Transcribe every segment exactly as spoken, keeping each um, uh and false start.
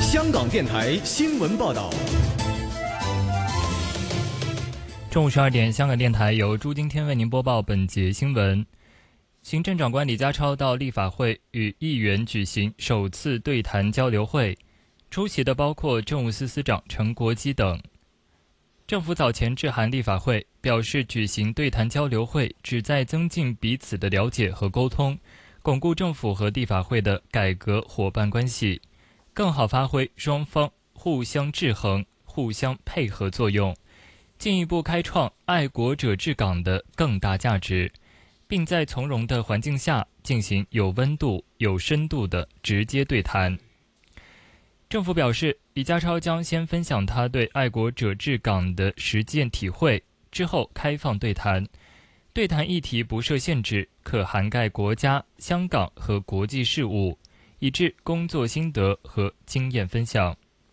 香港电台新闻报道。 中午十二点，香港电台由朱金天为您播报本节新闻。行政长官李家超到立法会与议员举行首次对谈交流会，出席的包括政务司司长陈国基等。政府早前致函立法会，表示举行对谈交流会旨在增进彼此的了解和沟通，巩固政府和立法会的改革伙伴关系，更好发挥双方互相制衡、互相配合作用，进一步开创爱国者治港的更大价值，并在从容的环境下进行有温度、有深度的直接对谈。政府表示，李家超将先分享他对爱国者治港的实践体会，之后开放对谈。对谈议题不设限制，可涵盖国家、香港和国际事务，以致工作心得和经验分享。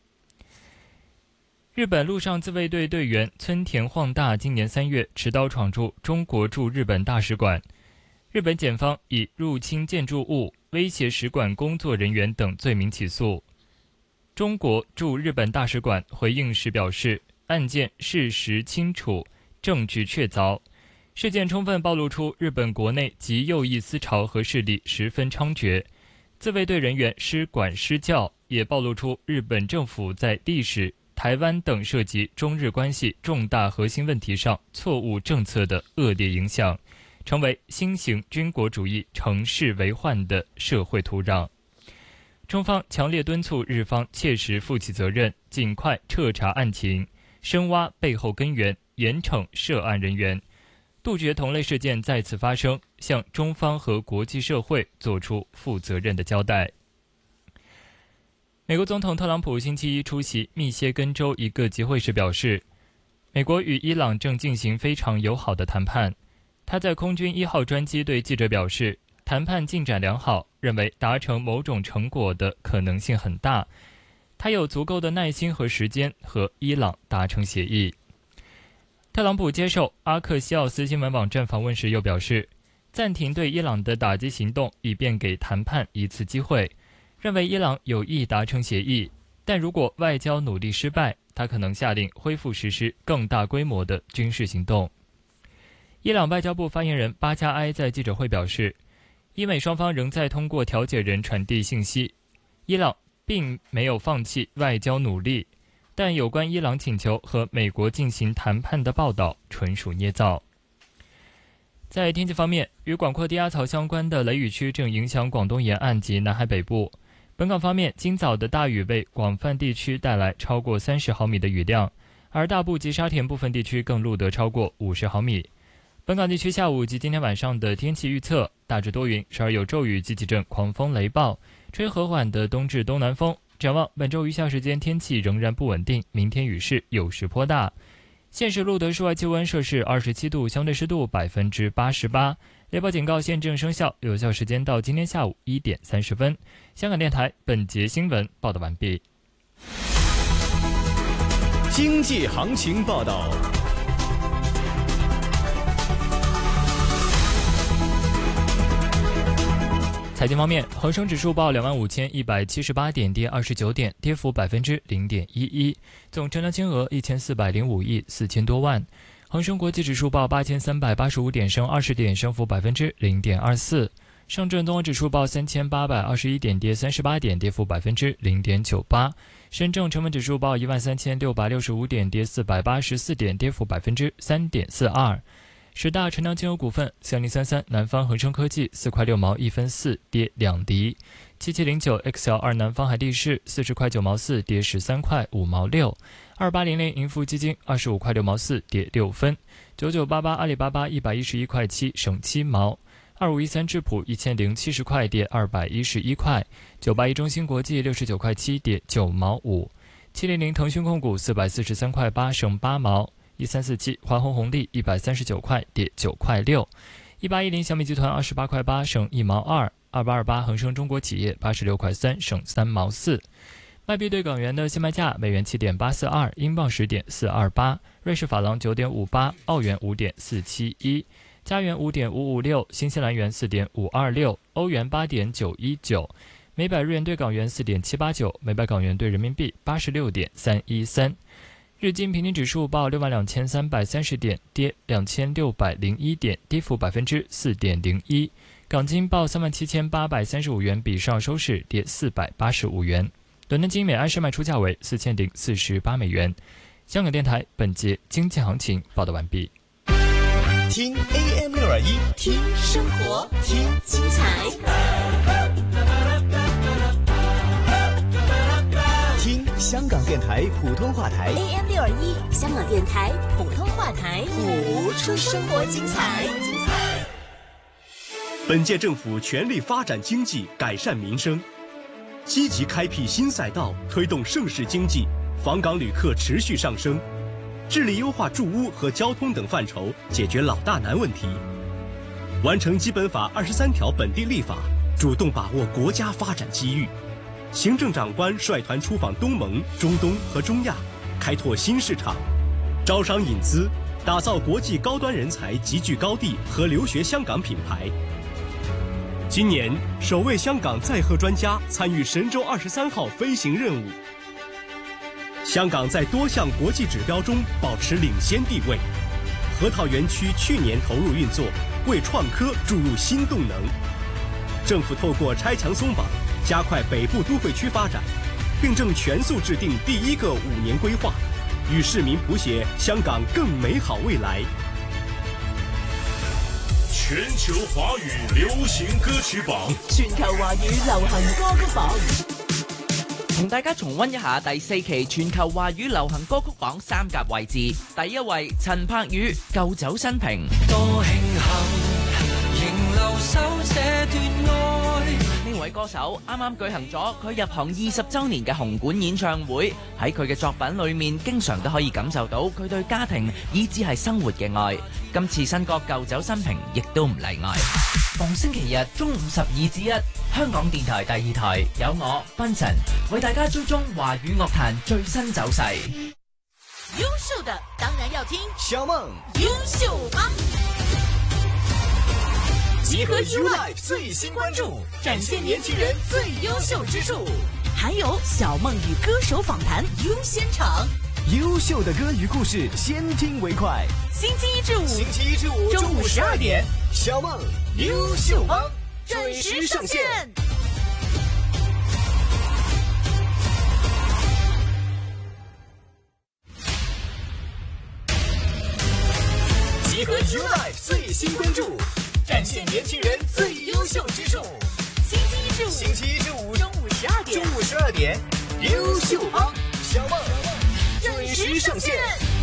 日本陆上自卫队队员村田晃大今年三月持刀闯入中国驻日本大使馆，日本检方以入侵建筑物、威胁使馆工作人员等罪名起诉。中国驻日本大使馆回应时表示，案件事实清楚，证据确凿，事件充分暴露出日本国内极右翼思潮和势力十分猖獗，自卫队人员失管失教，也暴露出日本政府在历史、台湾等涉及中日关系重大核心问题上错误政策的恶劣影响，成为新型军国主义乘势为患的社会土壤。中方强烈敦促日方切实负起责任，尽快彻查案情，深挖背后根源，严惩涉案人员，杜绝同类事件再次发生，向中方和国际社会作出负责任的交代。美国总统特朗普星期一出席密歇根州一个集会时表示，美国与伊朗正进行非常友好的谈判。他在空军一号专机对记者表示，谈判进展良好，认为达成某种成果的可能性很大。他有足够的耐心和时间和伊朗达成协议。特朗普接受阿克西奥斯新闻网站访问时又表示，暂停对伊朗的打击行动，以便给谈判一次机会，认为伊朗有意达成协议，但如果外交努力失败，他可能下令恢复实施更大规模的军事行动。伊朗外交部发言人巴加埃在记者会表示，伊美双方仍在通过调解人传递信息，伊朗并没有放弃外交努力，但有关伊朗请求和美国进行谈判的报道纯属捏造。在天气方面，与广阔低压槽相关的雷雨区正影响广东沿岸及南海北部。本港方面，今早的大雨为广泛地区带来超过三十毫米的雨量，而大埔及沙田部分地区更录得超过五十毫米。本港地区下午及今天晚上的天气预测，大致多云，时而有骤雨及几阵狂风雷暴，吹和缓的东至东南风。展望本周余下时间天气仍然不稳定，明天雨势有时颇大。现时录得室外气温摄氏二十七度，相对湿度百分之八十八。雷暴警告现正生效，有效时间到今天下午一点三十分。香港电台本节新闻报道完毕。 经济行情报道。 财经方面，恒生指数报两万五千一百七十八点，跌二十九点，跌幅百分之零点一一，总成交金额一千四百零五亿四千多万。恒生国际指数报八千三百八十五点，升二十点，升幅百分之零点二四。上证综合指数报三千八百二十一点，跌三十八点，跌幅百分之零点九八。深证成分指数报一万三千六百六十五点，跌四百八十四点，跌幅百分之三点四二。十大成交金额股份：三零三三南方恒生科技四块六毛一分四，跌两滴；七七零九 X L 二南方海地市四十块九毛四，跌十三块五毛六；二八零零盈富基金二十五块六毛四，跌六分；九九八八阿里巴巴一百一十一块七，省七毛；二五一三智普一千零七十块，跌二百一十一块；九八一中芯国际六十九块七，跌九毛五；七零零腾讯控股四百四十三块八，省八毛。一三四七华虹红利一百三十九块，跌九块六；一八一零小米集团二十八块八，省一毛二；二八二八恒生中国企业八十六块三，省三毛四。卖币对港元的现卖价：美元七点八四二，英镑十点四二八，瑞士法郎九点五八，澳元五点四七一，加元五点五五六，新西兰元四点五二六，欧元八点九一九。 每百日元兑港元四点七八九，每百港元兑人民币八十六点三一三。日经平均指数报六万两千三百三十点，跌两千六百零一点，跌幅百分之四点零一。港金报三万七千八百三十五元，比上周收市跌四百八十五元。伦敦金每安士卖出价为四千零四十八美元。香港电台本节经济行情报道完毕。 听 A M 六二一， 听生活，听精彩， 听香港电台普通话台 A M 六二一，香港电台普通话台， 谱出生活精彩。 本届政府全力发展经济，改善民生，积极开辟新赛道，推动盛世经济，访港旅客持续上升，致力优化住屋和交通等范畴，解决老大难问题，完成基本法二十三条本地立法，主动把握国家发展机遇。行政长官率团出访东盟、中东和中亚，开拓新市场，招商引资，打造国际高端人才集聚高地和留学香港品牌。今年首位香港载荷专家参与神舟二十三号飞行任务。香港在多项国际指标中保持领先地位。核桃园区去年投入运作，为创科注入新动能。政府透过拆墙松绑，加快北部都会区发展，并正全速制定第一个五年规划，与市民谱写香港更美好未来。 全球華語流行歌曲榜， 全球華語流行歌曲榜， 同大家重溫一下第四期全球華語流行歌曲榜三甲位置。第一位陳柏宇《舊酒新瓶》， 多慶幸仍留守這段愛。 呢位歌手啱啱舉行咗佢入行二十週年嘅紅館演唱會，喺佢嘅作品裏面經常都可以感受到佢對家庭以至係生活嘅愛。今次新歌《舊酒新瓶》亦都唔例外。逢星期日中午十二至一，香港電台第二台有我賓神為大家追蹤華語樂壇最新走勢。 優秀的當然要聽小夢優秀幫， 集合 U Life 最新關注，展現年輕人最優秀之處， 還有小夢與歌手訪談優先場。 優秀的歌與故事，先聽為快。 星期一至五， 星期一至五中午十二點，小夢優秀幫準時上線。集合 U Life 最新關注，展現年輕人最優秀之處。 星期一至五， 星期一至五中午十二點， 中午十二點，優秀幫小夢準時上線。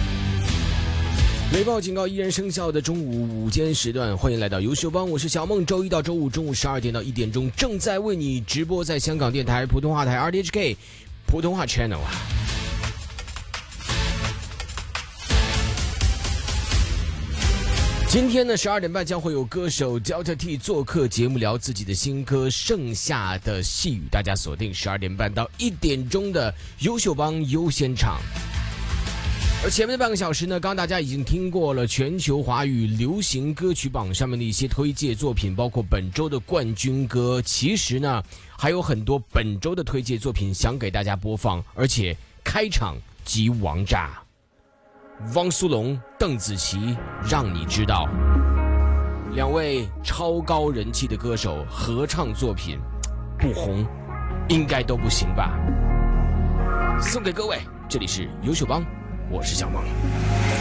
雷暴警告依然生效的中午午間時段，歡迎來到優秀幫，我是小夢。周一到周五中午十二點到一點鐘，正在為你直播在香港電台普通話台 R T H K 普通話 Channel 啊。今天呢十二點半將會有歌手 Delta T 做客節目，聊自己的新歌《盛夏的細雨》，大家鎖定十二點半到一點鐘的優秀幫優先場。而前面的半個小時呢，剛剛大家已經聽過了全球華語流行歌曲榜上面的一些推介作品，包括本周的冠軍歌。其實呢還有很多本周的推介作品想給大家播放，而且開場即王炸。汪蘇泷、鄧紫棋，讓你知道，兩位超高人氣的歌手合唱作品，不紅應該都不行吧。送給各位，這裡是優秀幫，我是小夢。